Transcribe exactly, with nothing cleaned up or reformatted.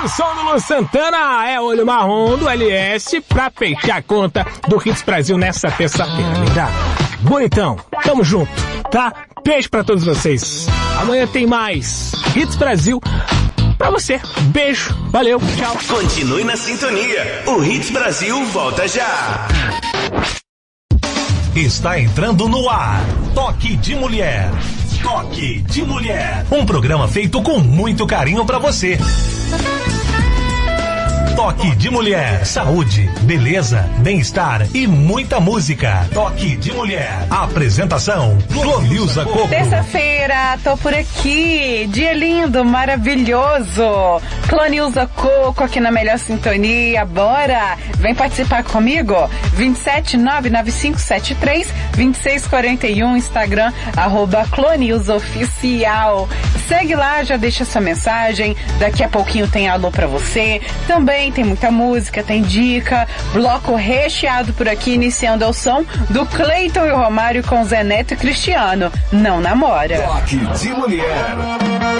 o som do Lu Santana, é Olho Marrom do L S pra fechar a conta do Hits Brasil nessa terça-feira, linda. Bonitão, tamo junto, tá? Beijo pra todos vocês. Amanhã tem mais Hits Brasil pra você. Beijo, valeu, tchau. Continue na sintonia. O Hits Brasil volta já. Está entrando no ar. Toque de Mulher. Toque de Mulher. Um programa feito com muito carinho pra você. Toque de Mulher. Saúde, beleza, bem-estar e muita música. Toque de Mulher. Apresentação: Clonilza Coco. Terça-feira, tô por aqui. Dia lindo, maravilhoso. Clonilza Coco aqui na melhor sintonia. Bora! Vem participar comigo. vinte e sete nove nove cinco sete três dois seis quatro um, Instagram, arroba Clonilza Oficial. Segue lá, já deixa sua mensagem. Daqui a pouquinho tem alô pra você. Também tem muita música, tem dica, bloco recheado por aqui, iniciando ao som do Cleiton e o Romário com Zé Neto e Cristiano. Não namora. Toque de Mulher.